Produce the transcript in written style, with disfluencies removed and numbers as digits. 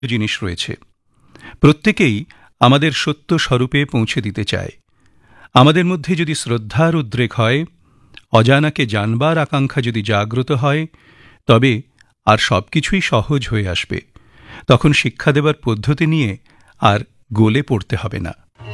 জিনিস রয়েছে। প্রত্যেকেই আমাদের সত্য স্বরূপে পৌঁছে দিতে চায়। আমাদের মধ্যে যদি শ্রদ্ধার উদ্রেক হয়, অজানাকে জানবার আকাঙ্ক্ষা যদি জাগ্রত হয়, তবে আর সবকিছুই সহজ হয়ে আসবে। তখন শিক্ষা দেবার পদ্ধতি নিয়ে আর গোলে পড়তে হবে না।